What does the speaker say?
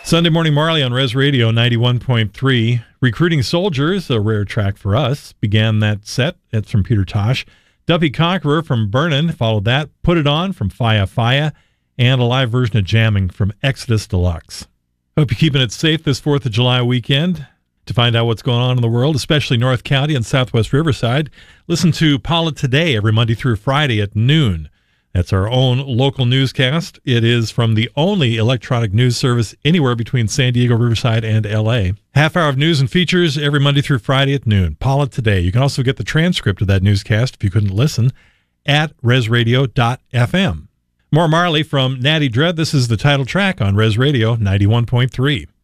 Sunday Morning Marley on Res Radio 91.3. Recruiting Soldiers, a rare track for us, began that set. It's from Peter Tosh. Duffy Conqueror from Burnin' followed that. Put It On from Faya Faya. And a live version of Jamming from Exodus Deluxe. Hope you're keeping it safe this 4th of July weekend. To find out what's going on in the world, especially North County and Southwest Riverside, listen to Paula Today every Monday through Friday at noon. That's our own local newscast. It is from the only electronic news service anywhere between San Diego, Riverside, and L.A. Half hour of news and features every Monday through Friday at noon. Paula Today. You can also get the transcript of that newscast, if you couldn't listen, at resradio.fm. More Marley from Natty Dread. This is the title track on Res Radio 91.3.